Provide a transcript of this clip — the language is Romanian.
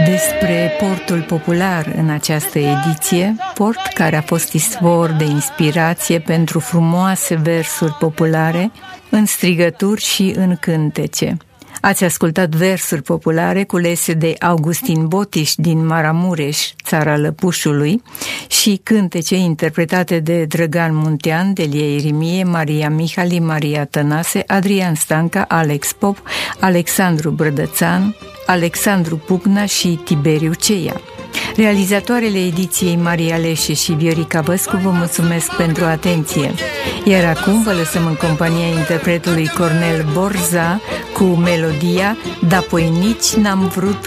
despre portul popular în această ediție, port care a fost izvor de inspirație pentru frumoase versuri populare în strigături și în cântece. Ați ascultat versuri populare culese de Augustin Botiș din Maramureș, țara Lăpușului, și cântece interpretate de Drăgan Muntean, Delia Irimie, Maria Mihali, Maria Tănase, Adrian Stanca, Alex Pop, Alexandru Brădățan, Alexandru Pugna și Tiberiu Ceia. Realizatoarele ediției Maria Leșe și Viorica Băscu vă mulțumesc pentru atenție. Iar acum vă lăsăm în compania interpretului Cornel Borza cu melodia "Dapoi nici n-am vrut